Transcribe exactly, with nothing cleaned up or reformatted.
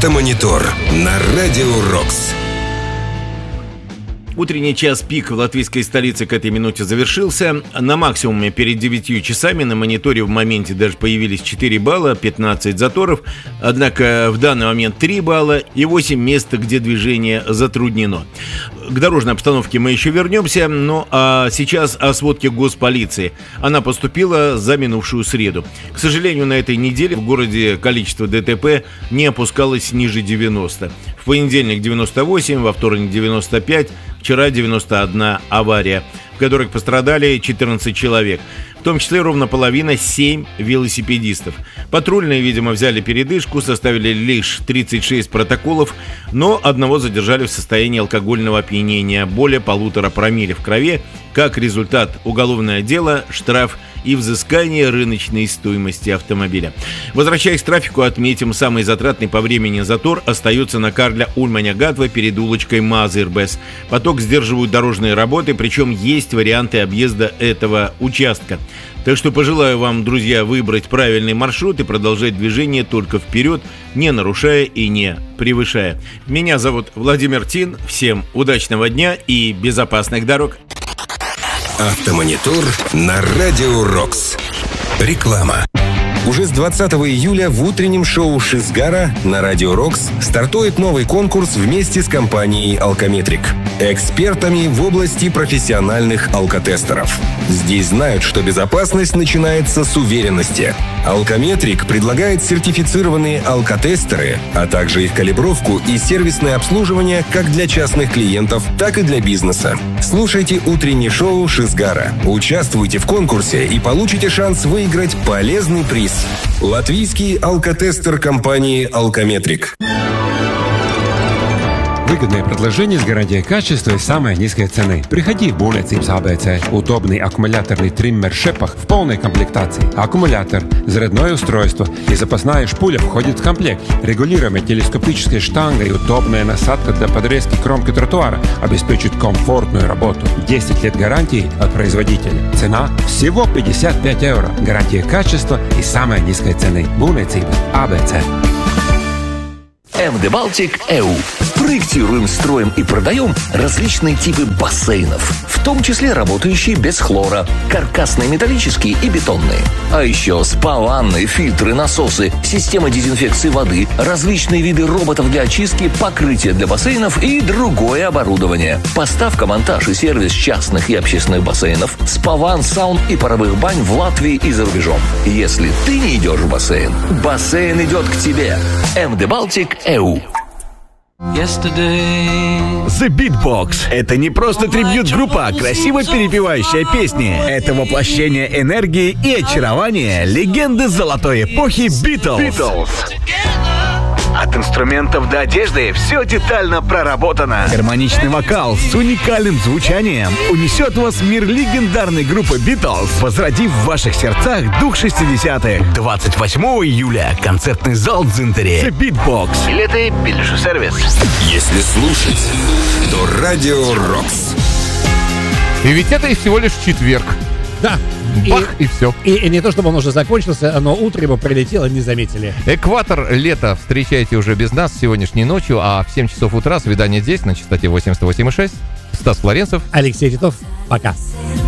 Автомонитор на Радио Рокс. Утренний час пик в латвийской столице к этой минуте завершился. На максимуме перед девятью часами на мониторе в моменте даже появились четыре балла, пятнадцать заторов. Однако в данный момент три балла и восемь мест, где движение затруднено. К дорожной обстановке мы еще вернемся, ну а сейчас о сводке госполиции. Она поступила за минувшую среду. К сожалению, на этой неделе в городе количество ДТП не опускалось ниже девяноста. В понедельник девяносто восемь, во вторник девяносто пять, вчера девяносто одна авария, в которых пострадали четырнадцать человек. В том числе ровно половина, семь велосипедистов. Патрульные, видимо, взяли передышку, составили лишь тридцать шесть протоколов, но одного задержали в состоянии алкогольного опьянения, более полутора промилле в крови. Как результат, уголовное дело, штраф и взыскание рыночной стоимости автомобиля. Возвращаясь к трафику, отметим, самый затратный по времени затор остается на Карля Ульманя-Гатва перед улочкой Мазырбес. Поток сдерживают дорожные работы, причем есть варианты объезда этого участка. Так что пожелаю вам, друзья, выбрать правильный маршрут и продолжать движение только вперед, не нарушая и не превышая. Меня зовут Владимир Тин. Всем удачного дня и безопасных дорог. Автомонитор на Радио Рокс. Реклама. Уже с двадцатого июля в утреннем шоу Шизгара на Радио Рокс стартует новый конкурс вместе с компанией Алкометрик. Экспертами в области профессиональных алкотестеров. Здесь знают, что безопасность начинается с уверенности. Алкометрик предлагает сертифицированные алкотестеры, а также их калибровку и сервисное обслуживание как для частных клиентов, так и для бизнеса. Слушайте утреннее шоу Шизгара. Участвуйте в конкурсе и получите шанс выиграть полезный приз. Латвийский алкотестер компании «Алкометрик». Выгодное предложение с гарантией качества и самой низкой цены. Приходи в Būvniecības а бэ цэ. Удобный аккумуляторный триммер Шепах в полной комплектации. Аккумулятор, зарядное устройство и запасная шпуля входит в комплект. Регулируемая телескопическая штанга и удобная насадка для подрезки кромки тротуара обеспечат комфортную работу. десять лет гарантии от производителя. Цена всего пятьдесят пять евро. Гарантия качества и самой низкой цены. Būvniecības а бэ цэ. эм дэ Baltic и ю. Проектируем, строим и продаем различные типы бассейнов, в том числе работающие без хлора, каркасные, металлические и бетонные. А еще спа-ванны, фильтры, насосы, система дезинфекции воды, различные виды роботов для очистки, покрытия для бассейнов и другое оборудование. Поставка, монтаж и сервис частных и общественных бассейнов, спа-ванн, саун и паровых бань в Латвии и за рубежом. Если ты не идешь в бассейн, бассейн идет к тебе. эм дэ Baltic и ю. The Beatbox – это не просто трибьют-группа, красиво перепевающая песни. Это воплощение энергии и очарования легенды золотой эпохи Beatles. От инструментов до одежды все детально проработано. Гармоничный вокал с уникальным звучанием унесет вас в мир легендарной группы Beatles, возродив в ваших сердцах дух шестидесятых. двадцать восьмого июля концертный зал Дзинтере. The Beatbox. Билеты Билишу сервис. Если слушать, то Радио Рокс. И ведь это и всего лишь четверг. Да. Бах, и, и все. И, и не то, чтобы он уже закончился, но утро его прилетело, не заметили. Экватор лета встречайте уже без нас сегодняшней ночью, а в семь часов утра свидание здесь на частоте восемьдесят восемь и шесть. Стас Флоренцев. Алексей Титов. Пока.